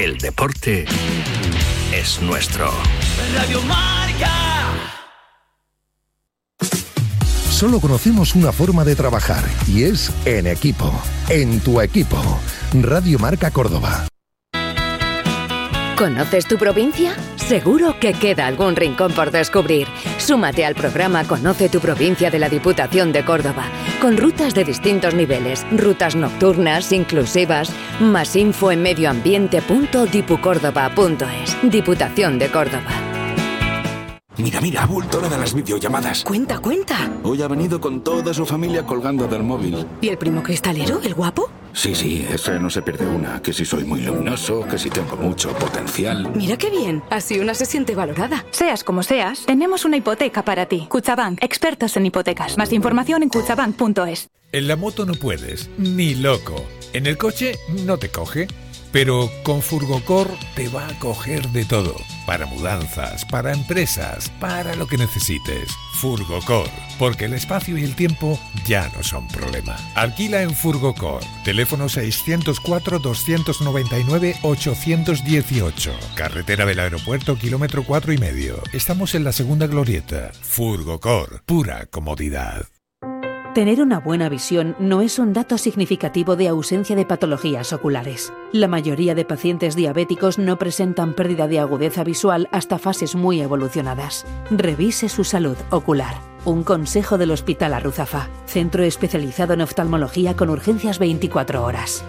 El deporte es nuestro. Radio Marca. Solo conocemos una forma de trabajar y es en equipo. En tu equipo. Radio Marca Córdoba. ¿Conoces tu provincia? Seguro que queda algún rincón por descubrir. Súmate al programa Conoce tu provincia de la Diputación de Córdoba, con rutas de distintos niveles, rutas nocturnas, inclusivas. Más info en medioambiente.dipucórdoba.es. Diputación de Córdoba. Mira, ha vuelto hora de las videollamadas. Cuenta. Hoy ha venido con toda su familia colgando del móvil. ¿Y el primo cristalero, el guapo? Sí, ese no se pierde una. Que si soy muy luminoso, que si tengo mucho potencial. Mira qué bien, así una se siente valorada. Seas como seas, tenemos una hipoteca para ti. Kutxabank, expertos en hipotecas. Más información en kutxabank.es. En la moto no puedes, ni loco. En el coche no te coge. Pero con Furgocor te va a coger de todo. Para mudanzas, para empresas, para lo que necesites. Furgocor, porque el espacio y el tiempo ya no son problema. Alquila en Furgocor. Teléfono 604-299-818. Carretera del Aeropuerto, kilómetro 4,5. Estamos en la segunda glorieta. Furgocor, pura comodidad. Tener una buena visión no es un dato significativo de ausencia de patologías oculares. La mayoría de pacientes diabéticos no presentan pérdida de agudeza visual hasta fases muy evolucionadas. Revise su salud ocular. Un consejo del Hospital Arruzafa, centro especializado en oftalmología con urgencias 24 horas.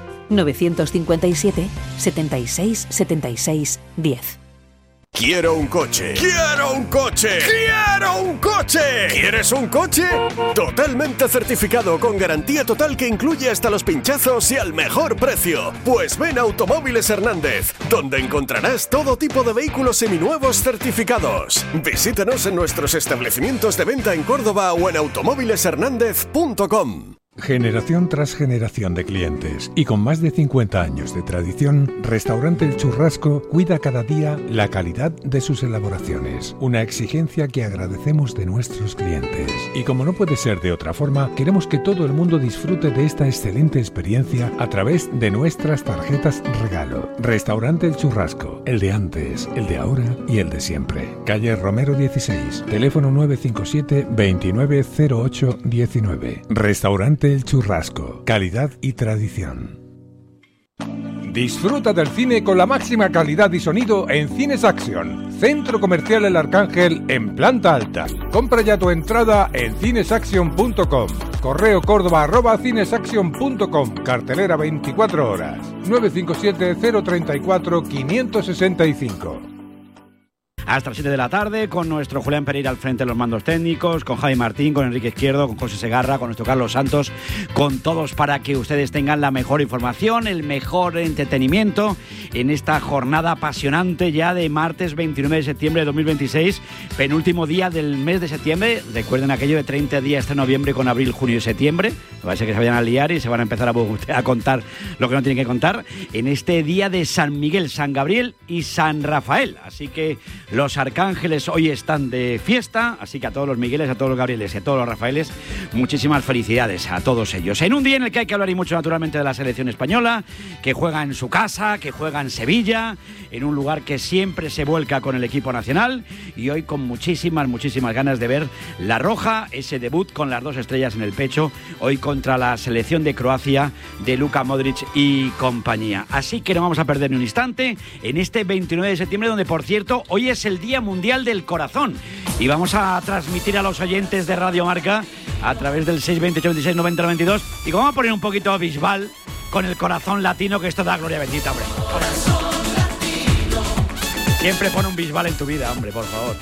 957 76 76 10. ¡Quiero un coche! ¡Quiero un coche! ¡Quiero un coche! ¿Quieres un coche? Totalmente certificado, con garantía total que incluye hasta los pinchazos y al mejor precio. Pues ven a Automóviles Hernández, donde encontrarás todo tipo de vehículos seminuevos certificados. Visítanos en nuestros establecimientos de venta en Córdoba o en automóvileshernandez.com. Generación tras generación de clientes y con más de 50 años de tradición, Restaurante El Churrasco cuida cada día la calidad de sus elaboraciones, una exigencia que agradecemos de nuestros clientes. Y como no puede ser de otra forma, queremos que todo el mundo disfrute de esta excelente experiencia a través de nuestras tarjetas regalo. Restaurante El Churrasco, el de antes, el de ahora y el de siempre. Calle Romero 16, teléfono 957 2908 19. Restaurante El Churrasco, calidad y tradición. Disfruta del cine con la máxima calidad y sonido en Cines Action, Centro Comercial El Arcángel en planta alta. Compra ya tu entrada en cinesaction.com. Correo Córdoba@cinesaction.com. Cartelera 24 horas. 957 034 565. Hasta las 7 de la tarde, con nuestro Julián Pereira al frente de los mandos técnicos, con Javi Martín, con Enrique Izquierdo, con José Segarra, con nuestro Carlos Santos, con todos para que ustedes tengan la mejor información, el mejor entretenimiento en esta jornada apasionante ya de martes 29 de septiembre de 2026, penúltimo día del mes de septiembre. Recuerden aquello de 30 días de noviembre con abril, junio y septiembre. Va a ser que se vayan a liar y se van a empezar a contar lo que no tienen que contar en este día de San Miguel, San Gabriel y San Rafael. Así que los arcángeles hoy están de fiesta, así que a todos los Migueles, a todos los Gabrieles y a todos los Rafaeles, muchísimas felicidades a todos ellos. En un día en el que hay que hablar y mucho naturalmente de la selección española, que juega en su casa, que juega en Sevilla, en un lugar que siempre se vuelca con el equipo nacional, y hoy con muchísimas ganas de ver la roja, ese debut con las 2 estrellas en el pecho, hoy contra la selección de Croacia de Luka Modric y compañía. Así que no vamos a perder ni un instante en este 29 de septiembre, donde por cierto hoy es el Día Mundial del Corazón, y vamos a transmitir a los oyentes de Radio Marca a través del 620 86 90 92, y vamos a poner un poquito Bisbal con el corazón latino, que esto da gloria bendita, hombre. Siempre pone un Bisbal en tu vida, hombre, por favor.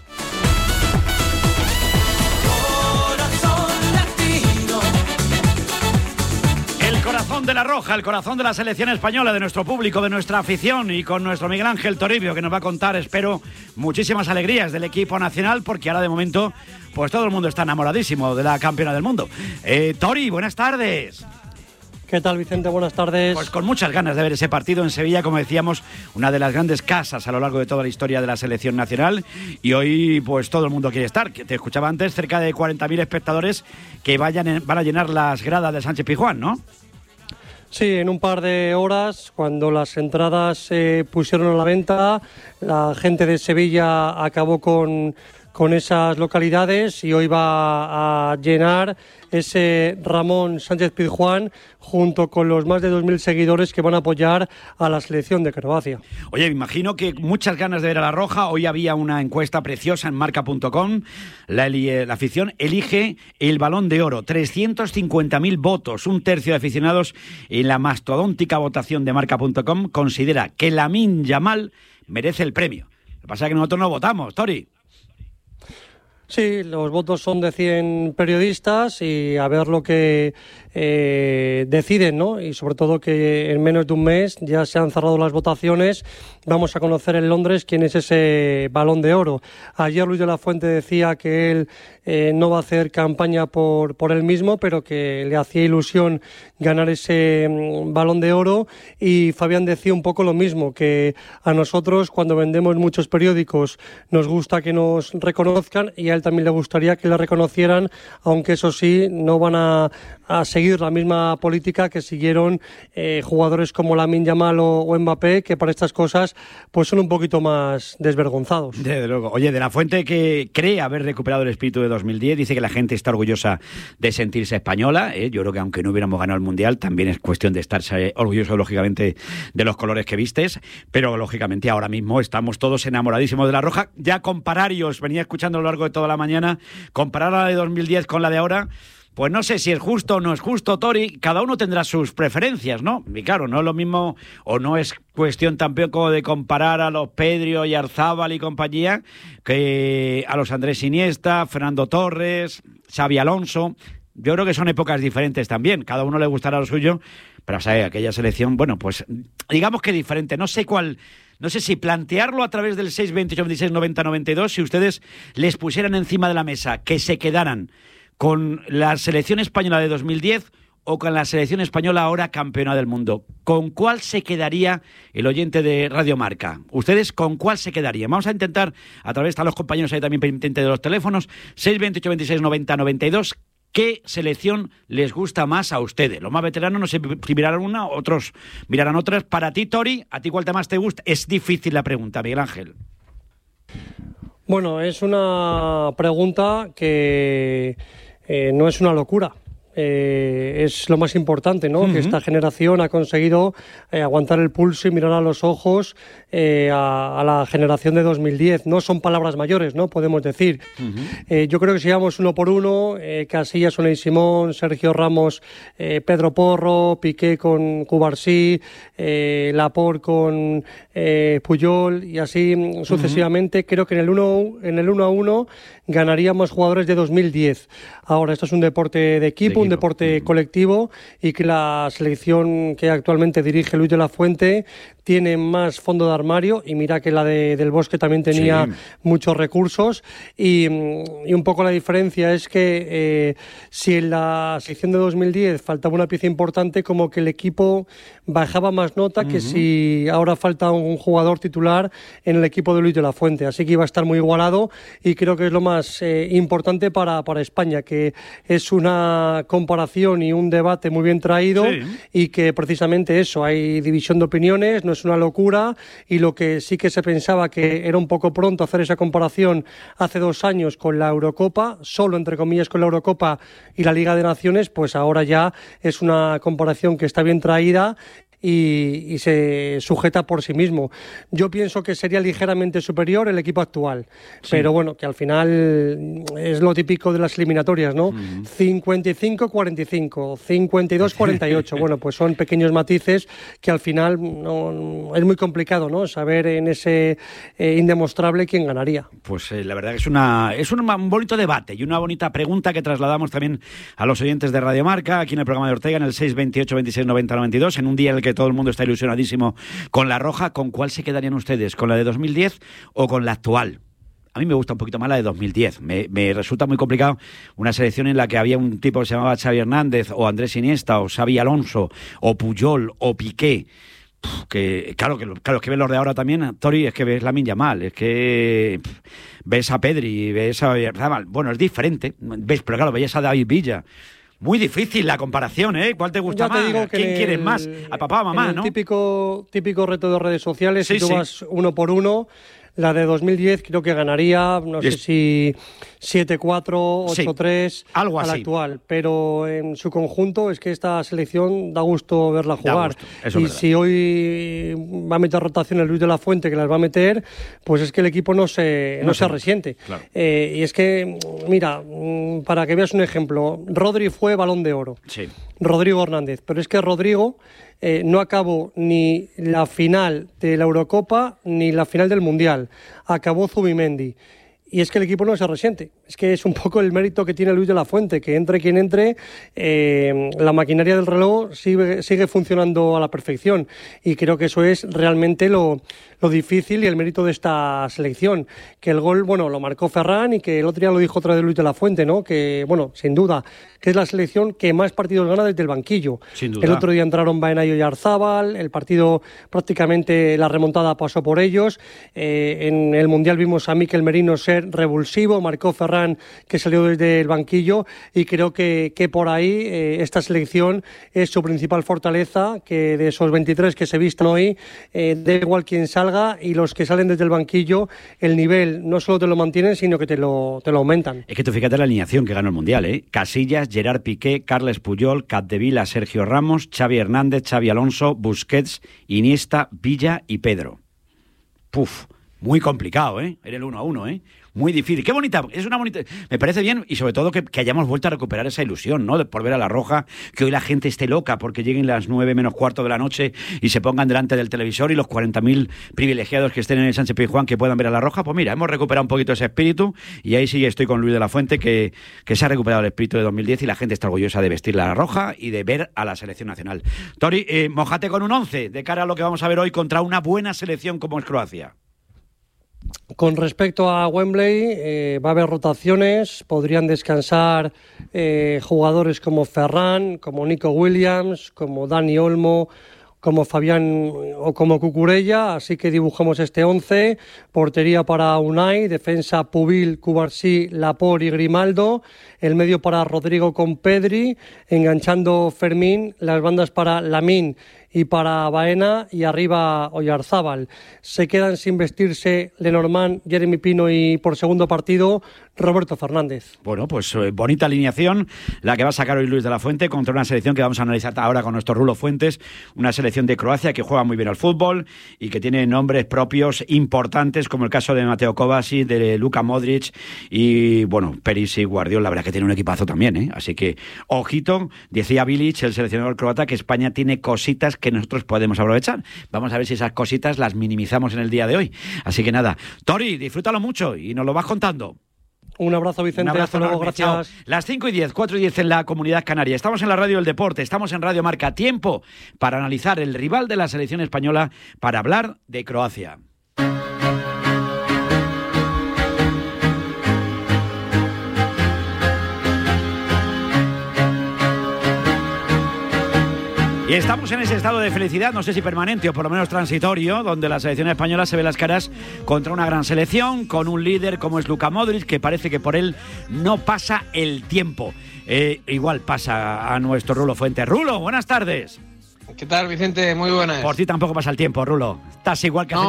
El corazón de la roja, el corazón de la selección española, de nuestro público, de nuestra afición, y con nuestro Miguel Ángel Toribio, que nos va a contar, espero, muchísimas alegrías del equipo nacional, porque ahora de momento pues todo el mundo está enamoradísimo de la campeona del mundo. Tori, buenas tardes. ¿Qué tal, Vicente? Buenas tardes. Pues con muchas ganas de ver ese partido en Sevilla, como decíamos, una de las grandes casas a lo largo de toda la historia de la selección nacional, y hoy pues todo el mundo quiere estar. Te escuchaba antes, cerca de 40.000 espectadores que van a llenar las gradas de Sánchez Pizjuán, ¿no? Sí, en un par de horas, cuando las entradas se pusieron a la venta, la gente de Sevilla acabó con esas localidades y hoy va a llenar ese Ramón Sánchez Pizjuán junto con los más de 2.000 seguidores que van a apoyar a la selección de Croacia. Oye, me imagino que muchas ganas de ver a La Roja. Hoy había una encuesta preciosa en marca.com. La afición elige el Balón de Oro. 350.000 votos. Un tercio de aficionados en la mastodóntica votación de marca.com considera que Lamine Yamal merece el premio. Lo que pasa es que nosotros no votamos, Tori. Sí, los votos son de 100 periodistas y a ver lo que deciden, ¿no? Y sobre todo que en menos de un mes ya se han cerrado las votaciones. Vamos a conocer en Londres quién es ese Balón de Oro. Ayer Luis de la Fuente decía que él no va a hacer campaña por él mismo, pero que le hacía ilusión ganar ese Balón de Oro, y Fabián decía un poco lo mismo, que a nosotros cuando vendemos muchos periódicos nos gusta que nos reconozcan, y a él también le gustaría que le reconocieran, aunque eso sí, no van a seguir la misma política que siguieron jugadores como Lamine Yamal o Mbappé, que para estas cosas pues son un poquito más desvergonzados. Desde luego. Oye, de la Fuente, que cree haber recuperado el espíritu de 2010, dice que la gente está orgullosa de sentirse española. Yo creo que aunque no hubiéramos ganado el Mundial, también es cuestión de estarse orgulloso, lógicamente, de los colores que vistes, pero lógicamente ahora mismo estamos todos enamoradísimos de La Roja. Ya comparar, y os venía escuchando a lo largo de toda la mañana, comparar la de 2010 con la de ahora, pues no sé si es justo o no es justo, Tori. Cada uno tendrá sus preferencias, ¿no? Y claro, no es lo mismo, o no es cuestión tampoco de comparar a los Pedro y Arzábal y compañía que a los Andrés Iniesta, Fernando Torres, Xabi Alonso. Yo creo que son épocas diferentes también. Cada uno le gustará lo suyo, pero o sea, aquella selección, bueno, pues digamos que diferente. No sé si plantearlo a través del 628 26 90 92, si ustedes les pusieran encima de la mesa que se quedaran con la selección española de 2010 o con la selección española ahora campeona del mundo. ¿Con cuál se quedaría el oyente de Radio Marca? ¿Ustedes con cuál se quedarían? Vamos a intentar, a través de los compañeros ahí también pendientes de los teléfonos, 628 26 90 92, ¿qué selección les gusta más a ustedes? Los más veteranos no sé si mirarán una, otros mirarán otras. Para ti, Tori, ¿a ti cuál más te gusta? Es difícil la pregunta, Miguel Ángel. Bueno, es una pregunta que no es una locura. Es lo más importante, ¿no? Uh-huh. Que esta generación ha conseguido aguantar el pulso y mirar a los ojos a la generación de 2010. No son palabras mayores, ¿no? Podemos decir. Uh-huh. Yo creo que si llevamos uno por uno, Casillas, Unai Simón, Sergio Ramos, Pedro Porro, Piqué con Cubarsí, Laporte con Puyol y así sucesivamente. Uh-huh. Creo que en el 1-1 ganaríamos jugadores de 2010. Ahora, esto es un deporte de equipo, un deporte colectivo, y que la selección que actualmente dirige Luis de la Fuente tiene más fondo de armario, y mira que la del Bosque también tenía muchos recursos, y un poco la diferencia es que si en la selección de 2010 faltaba una pieza importante, como que el equipo bajaba más nota que si ahora falta un jugador titular en el equipo de Luis de la Fuente, así que iba a estar muy igualado, y creo que es lo más importante para España, que es una comparación y un debate muy bien traído, y que precisamente eso, hay división de opiniones, no es una locura, y lo que sí que se pensaba que era un poco pronto hacer esa comparación hace 2 años con la Eurocopa, solo entre comillas con la Eurocopa y la Liga de Naciones, pues ahora ya es una comparación que está bien traída y se sujeta por sí mismo. Yo pienso que sería ligeramente superior el equipo actual, pero bueno, que al final es lo típico de las eliminatorias, ¿no? 55-45, 52-48, bueno, pues son pequeños matices que al final no, es muy complicado, ¿no? Saber en ese indemostrable quién ganaría. Pues la verdad que es un bonito debate y una bonita pregunta que trasladamos también a los oyentes de Radio Marca, aquí en el programa de Ortega, en el 628 26 90 92, en un día en el que todo el mundo está ilusionadísimo con La Roja. ¿Con cuál se quedarían ustedes? ¿Con la de 2010 o con la actual? A mí me gusta un poquito más la de 2010. Me resulta muy complicado una selección en la que había un tipo que se llamaba Xavi Hernández, o Andrés Iniesta, o Xavi Alonso, o Puyol, o Piqué. Que claro que ves los de ahora también, Tori, es que ves Lamine Yamal, es que ves a Pedri, ves a Arzábal. Bueno, es diferente, ves, pero claro, ves a David Villa. Muy difícil la comparación, ¿eh? ¿Cuál te gusta más? ¿Quién quieres más? ¿A papá o mamá, no? Típico reto de redes sociales, sí, si tú vas uno por uno, la de 2010 creo que ganaría, no sé si 7-4, 8-3 algo a la así. actual, pero en su conjunto es que esta selección da gusto verla jugar. Eso y es si hoy va a meter rotaciones Luis de la Fuente, que las va a meter, pues es que el equipo no se resiente. Claro. Y es que, mira, para que veas un ejemplo, Rodri fue Balón de Oro. Sí. Rodrigo Hernández, pero es que Rodrigo no acabó ni la final de la Eurocopa ni la final del Mundial. Acabó Zubimendi. Y es que el equipo no se resiente. Es que es un poco el mérito que tiene Luis de la Fuente, que entre quien entre, la maquinaria del reloj sigue funcionando a la perfección. Y creo que eso es realmente lo difícil y el mérito de esta selección. Que el gol, lo marcó Ferran y que el otro día lo dijo otra vez Luis de la Fuente, ¿no? Que, sin duda, que es la selección que más partidos gana desde el banquillo. Sin duda. El otro día entraron Baena y Oyarzábal, el partido prácticamente la remontada pasó por ellos. En el Mundial vimos a Mikel Merino ser revulsivo, marcó Ferran que salió desde el banquillo y creo que por ahí esta selección es su principal fortaleza, que de esos 23 que se vistan hoy, da igual quién salga y los que salen desde el banquillo, el nivel no solo te lo mantienen, sino que te lo aumentan. Es que tú fíjate la alineación que ganó el Mundial, ¿eh? Casillas, Gerard Piqué, Carles Puyol, Capdevila, Sergio Ramos, Xavi Hernández, Xavi Alonso, Busquets, Iniesta, Villa y Pedro. Puf, muy complicado, ¿eh? Era el 1-1, ¿eh? Muy difícil. Qué bonita, es una bonita... Me parece bien y sobre todo que hayamos vuelto a recuperar esa ilusión, ¿no? Por ver a La Roja, que hoy la gente esté loca porque lleguen las 9 menos cuarto de la noche y se pongan delante del televisor y los 40.000 privilegiados que estén en el Sánchez Pizjuán que puedan ver a La Roja. Pues mira, hemos recuperado un poquito ese espíritu y ahí sí estoy con Luis de la Fuente que se ha recuperado el espíritu de 2010 y la gente está orgullosa de vestir La Roja y de ver a la selección nacional. Tori, mójate con un 11 de cara a lo que vamos a ver hoy contra una buena selección como es Croacia. Con respecto a Wembley, va a haber rotaciones, podrían descansar jugadores como Ferran, como Nico Williams, como Dani Olmo, como Fabián o como Cucurella, así que dibujamos este 11, portería para Unai, defensa Pubil, Cubarsí, Laporte y Grimaldo, el medio para Rodrigo con Pedri, enganchando Fermín, las bandas para Lamine y para Baena y arriba Oyarzábal. Se quedan sin vestirse Lenormand, Jeremy Pino y por segundo partido Roberto Fernández. Bueno, pues bonita alineación la que va a sacar hoy Luis de la Fuente contra una selección que vamos a analizar ahora con nuestro Rulo Fuentes, una selección de Croacia que juega muy bien al fútbol y que tiene nombres propios importantes como el caso de Mateo Kovacic, de Luka Modric y bueno, Perisic, Guardiola, la verdad que tiene un equipazo también, ¿eh? Así que ojito, decía Bilic, el seleccionador croata, que España tiene cositas que nosotros podemos aprovechar. Vamos a ver si esas cositas las minimizamos en el día de hoy. Así que nada, Tori, disfrútalo mucho y nos lo vas contando. Un abrazo, Vicente. Un abrazo, hasta luego, gracias. Chao. Las 5:10, 4:10 en la Comunidad Canaria. Estamos en la Radio del Deporte, estamos en Radio Marca. Tiempo para analizar el rival de la selección española, para hablar de Croacia. Y estamos en ese estado de felicidad, no sé si permanente o por lo menos transitorio, donde la selección española se ve las caras contra una gran selección, con un líder como es Luka Modric, que parece que por él no pasa el tiempo. Igual pasa a nuestro Rulo Fuentes. Rulo, buenas tardes. ¿Qué tal, Vicente? Muy buenas. Por ti tampoco pasa el tiempo, Rulo. Estás igual que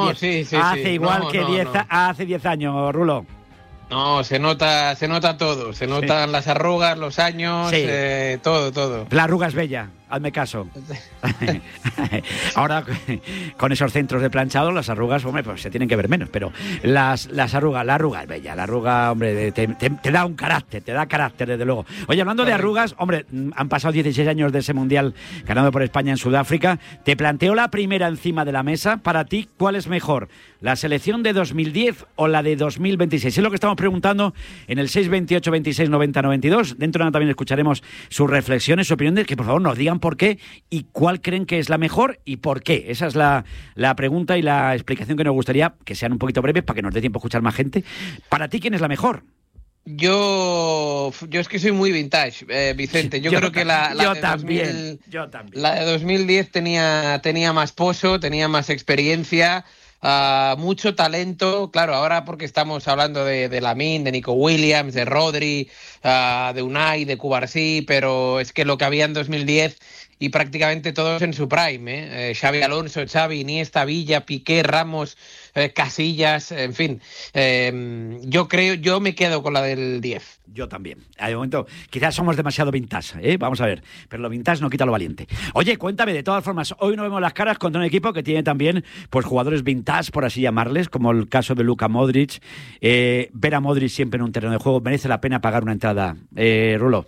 hace 10 años, Rulo. No, se nota todo. Se notan las arrugas, los años, todo. La arruga es bella, hazme caso. Ahora, con esos centros de planchado, las arrugas, hombre, pues se tienen que ver menos, pero las arrugas, la arruga es bella. La arruga, hombre, te da un carácter, te da carácter, desde luego. Oye, hablando de arrugas, hombre, han pasado 16 años de ese Mundial ganado por España en Sudáfrica. Te planteo la primera encima de la mesa. Para ti, ¿cuál es mejor? ¿La selección de 2010 o la de 2026? Es lo que estamos preguntando en el 628 26 90 92. Dentro de nada también escucharemos sus reflexiones, su opinión, que por favor nos digan por qué y cuál creen que es la mejor y por qué. Esa es la pregunta y la explicación que nos gustaría que sean un poquito breves para que nos dé tiempo a escuchar más gente. Para ti, ¿quién es la mejor? Yo es que soy muy vintage, Vicente. Yo creo que la de 2010 tenía más pozo, tenía más experiencia. mucho talento, claro, ahora porque estamos hablando de Lamine, de Nico Williams, de Rodri, de Unai, de Cubarsí, pero es que lo que había en 2010 y prácticamente todos en su prime, Xavi Alonso, Xavi, Iniesta, Villa, Piqué, Ramos, Casillas, en fin, yo me quedo con la del 10. Yo también. De momento, quizás somos demasiado vintage, vamos a ver, pero lo vintage no quita lo valiente. Oye, cuéntame, de todas formas, hoy no vemos las caras contra un equipo que tiene también pues jugadores vintage, por así llamarles, como el caso de Luka Modric. Ver a Modric siempre en un terreno de juego, merece la pena pagar una entrada. Rulo.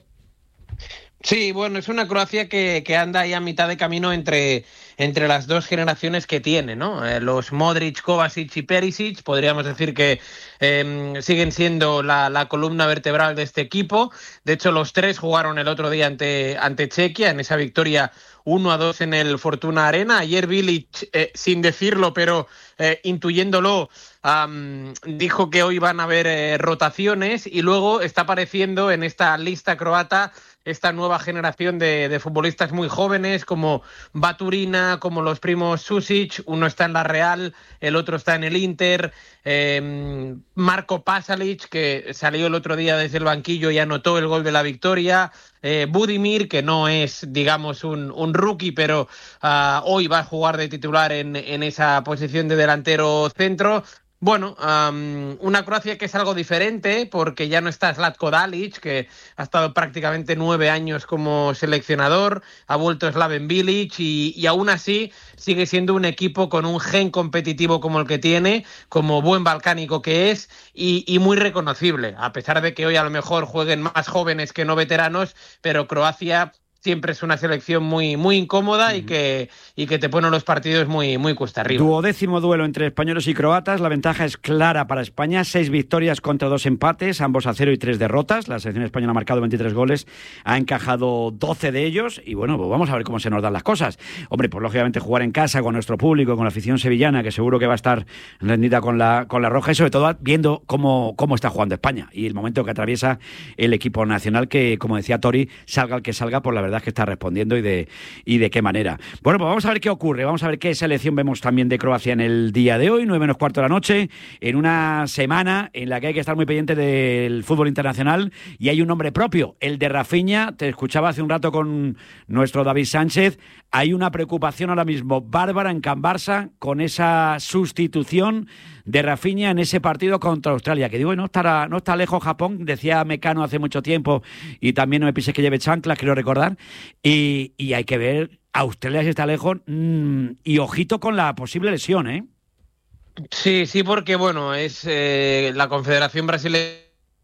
Sí, bueno, es una Croacia que anda ahí a mitad de camino entre las dos generaciones que tiene, ¿no? Los Modric, Kovacic y Perisic, podríamos decir que siguen siendo la columna vertebral de este equipo. De hecho, los tres jugaron el otro día ante Chequia, en esa victoria 1-2 en el Fortuna Arena. Ayer Bilic, sin decirlo, pero intuyéndolo, dijo que hoy van a haber rotaciones, y luego está apareciendo en esta lista croata esta nueva generación de futbolistas muy jóvenes como Baturina, como los primos Susic, uno está en la Real, el otro está en el Inter, Marko Pasalic, que salió el otro día desde el banquillo y anotó el gol de la victoria, Budimir, que no es, digamos, un rookie, pero hoy va a jugar de titular en esa posición de delantero centro. Bueno, una Croacia que es algo diferente, porque ya no está Zlatko Dalic, que ha estado prácticamente 9 años como seleccionador, ha vuelto Slaven Bilic y aún así sigue siendo un equipo con un gen competitivo como el que tiene, como buen balcánico que es, y muy reconocible, a pesar de que hoy a lo mejor jueguen más jóvenes que no veteranos, pero Croacia siempre es una selección muy, muy incómoda y que te pone los partidos muy, muy cuesta arriba. 12º duelo entre españoles y croatas. La ventaja es clara para España. 6 victorias contra 2 empates, ambos a 0 y 3 derrotas. La selección española ha marcado 23 goles, ha encajado 12 de ellos. Y bueno, pues vamos a ver cómo se nos dan las cosas. Hombre, pues lógicamente jugar en casa con nuestro público, con la afición sevillana, que seguro que va a estar rendida con la roja, y sobre todo viendo cómo está jugando España y el momento que atraviesa el equipo nacional, que, como decía Tori, salga el que salga, por la verdad es que está respondiendo y de qué manera. Bueno, pues vamos a ver qué ocurre, vamos a ver qué selección vemos también de Croacia en el día de hoy, 9:15 de la noche, en una semana en la que hay que estar muy pendiente del fútbol internacional, y hay un nombre propio, el de Rafinha. Te escuchaba hace un rato con nuestro David Sánchez. Hay una preocupación ahora mismo bárbara en Can Barça con esa sustitución de Rafinha en ese partido contra Australia, que digo, no está lejos Japón, decía Mecano hace mucho tiempo, y también no me pises que lleve chanclas, quiero recordar, y hay que ver, Australia si está lejos, y ojito con la posible lesión, ¿eh? Sí, porque bueno, es la Confederación Brasileña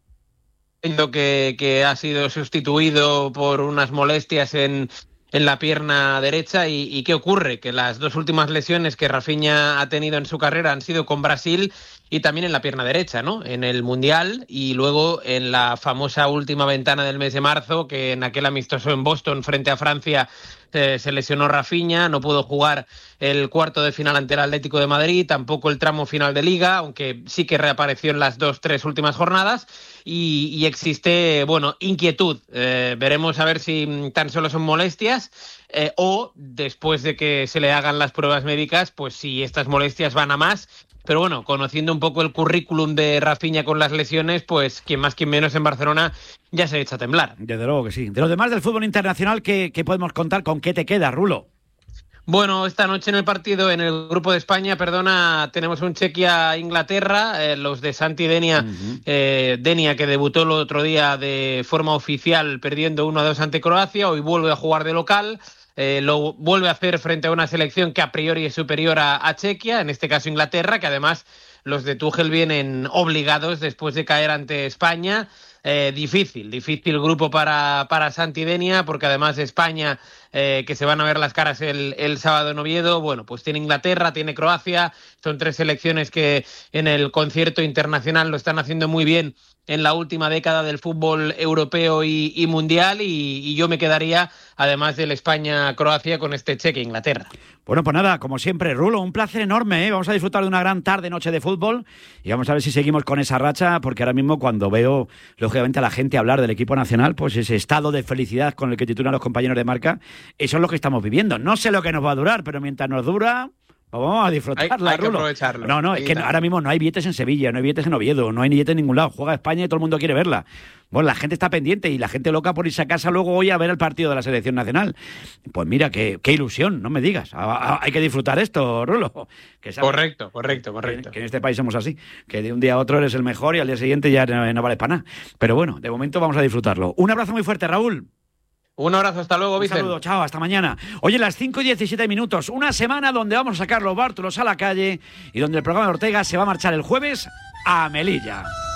que ha sido sustituido por unas molestias en la pierna derecha, y ¿qué ocurre? Que las dos últimas lesiones que Rafinha ha tenido en su carrera han sido con Brasil y también en la pierna derecha, ¿no? En el Mundial y luego en la famosa última ventana del mes de marzo, que en aquel amistoso en Boston frente a Francia se lesionó Rafinha, no pudo jugar el cuarto de final ante el Atlético de Madrid, tampoco el tramo final de Liga, aunque sí que reapareció en las 2-3 últimas jornadas, y existe, bueno, inquietud. Veremos a ver si tan solo son molestias o después de que se le hagan las pruebas médicas, pues si estas molestias van a más. Pero bueno, conociendo un poco el currículum de Rafinha con las lesiones, pues quien más quien menos en Barcelona ya se echa a temblar. Desde luego que sí. De los demás del fútbol internacional, ¿qué podemos contar? ¿Con qué te queda, Rulo? Bueno, esta noche en el partido, en el grupo de España, tenemos un Chequia-Inglaterra, los de Santi Denia, Denia, que debutó el otro día de forma oficial perdiendo 1-2 ante Croacia, hoy vuelve a jugar de local. Lo vuelve a hacer frente a una selección que a priori es superior a Chequia, en este caso Inglaterra, que además los de Tuchel vienen obligados después de caer ante España. Difícil grupo para Santi Denia, porque además de España, que se van a ver las caras el sábado en Oviedo, bueno, pues tiene Inglaterra, tiene Croacia, son 3 selecciones que en el concierto internacional lo están haciendo muy bien en la última década del fútbol europeo y mundial, y yo me quedaría, además del España-Croacia, con este Chequia-Inglaterra. Bueno, pues nada, como siempre, Rulo, un placer enorme, ¿eh? Vamos a disfrutar de una gran noche de fútbol, y vamos a ver si seguimos con esa racha, porque ahora mismo cuando veo, lógicamente, a la gente hablar del equipo nacional, pues ese estado de felicidad con el que titulan los compañeros de marca, eso es lo que estamos viviendo. No sé lo que nos va a durar, pero mientras nos dura, Vamos a disfrutarla, hay que aprovecharlo. No, es que ahora mismo no hay billetes en Sevilla, no hay billetes en Oviedo, no hay billetes en ningún lado. Juega España y todo el mundo quiere verla. Bueno, la gente está pendiente y la gente loca por irse a casa luego hoy a ver el partido de la selección nacional. Pues mira, qué ilusión, no me digas. Hay que disfrutar esto, Rulo. Correcto. Que en este país somos así, que de un día a otro eres el mejor y al día siguiente ya no vale para nada. Pero bueno, de momento vamos a disfrutarlo. Un abrazo muy fuerte, Raúl. Un abrazo, hasta luego, Vicente. Un saludo, chao, hasta mañana. Oye, las 5:17, una semana donde vamos a sacar los bártulos a la calle y donde el programa de Ortega se va a marchar el jueves a Melilla.